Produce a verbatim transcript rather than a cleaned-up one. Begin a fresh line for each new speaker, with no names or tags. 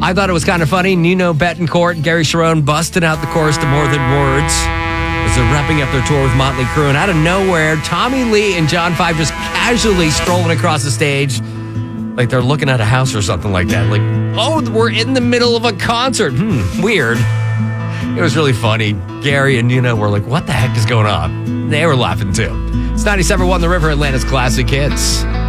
I thought it was kind of funny. Nino Betancourt and Gary Cherone busting out the chorus to More Than Words as they're wrapping up their tour with Motley Crue. And out of nowhere, Tommy Lee and John Five just casually strolling across the stage like they're looking at a house or something like that. Like, oh, we're in the middle of a concert. Hmm, weird. It was really funny. Gary and Nino were like, what the heck is going on? They were laughing too. It's ninety-seven point one The River, Atlanta's classic hits.